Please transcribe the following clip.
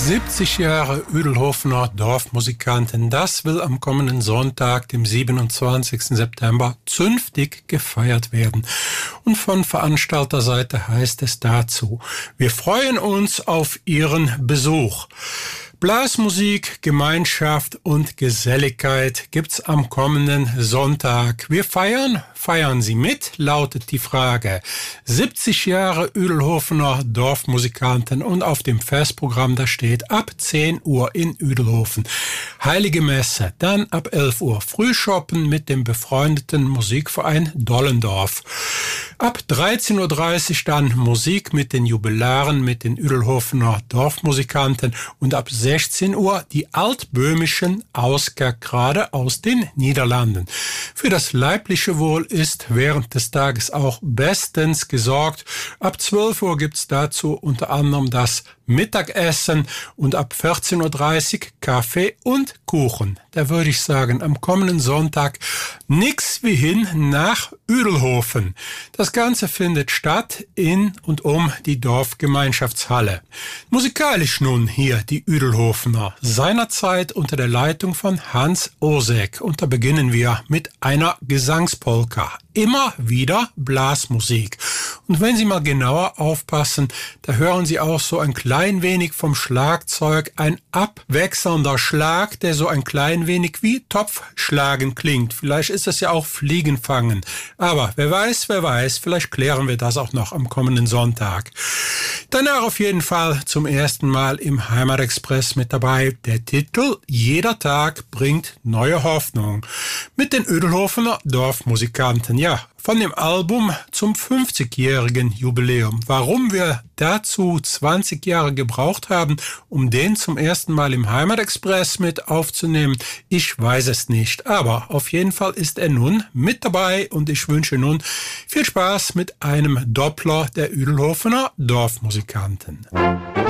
70 Jahre Uedelhofener Dorfmusikanten, das will am kommenden Sonntag, dem 27. September, zünftig gefeiert werden. Und von Veranstalterseite heißt es dazu: Wir freuen uns auf Ihren Besuch. Blasmusik, Gemeinschaft und Geselligkeit gibt's am kommenden Sonntag. Wir feiern Sie mit, lautet die Frage. 70 Jahre Uedelhofener Dorfmusikanten, und auf dem Festprogramm, da steht ab 10 Uhr in Uedelhofen Heilige Messe, dann ab 11 Uhr Frühschoppen mit dem befreundeten Musikverein Dollendorf. Ab 13.30 Uhr dann Musik mit den Jubilaren, mit den Uedelhofener Dorfmusikanten, und ab 16 Uhr die altböhmischen Auskerkrade aus den Niederlanden. Für das leibliche Wohl ist während des Tages auch bestens gesorgt. Ab 12 Uhr gibt's dazu unter anderem das Mittagessen und ab 14.30 Uhr Kaffee und Kuchen. Da würde ich sagen, am kommenden Sonntag nix wie hin nach Uedelhofen. Das Ganze findet statt in und um die Dorfgemeinschaftshalle. Musikalisch nun hier die Uedelhofener, seinerzeit unter der Leitung von Hans Osek. Und da beginnen wir mit einer Gesangspolka. Immer wieder Blasmusik. Und wenn Sie mal genauer aufpassen, da hören Sie auch so ein klein wenig vom Schlagzeug, ein abwechselnder Schlag, der so ein klein wenig wie Topfschlagen klingt. Vielleicht ist es ja auch Fliegenfangen. Aber wer weiß, vielleicht klären wir das auch noch am kommenden Sonntag. Danach auf jeden Fall zum ersten Mal im Heimatexpress mit dabei der Titel Jeder Tag bringt neue Hoffnung mit den Uedelhofener Dorfmusikanten. Ja, von dem Album zum 50-jährigen Jubiläum. Warum wir dazu 20 Jahre gebraucht haben, um den zum ersten Mal im Heimatexpress mit aufzunehmen, ich weiß es nicht. Aber auf jeden Fall ist er nun mit dabei, und ich wünsche nun viel Spaß mit einem Doppler der Uedelhofener Dorfmusikanten.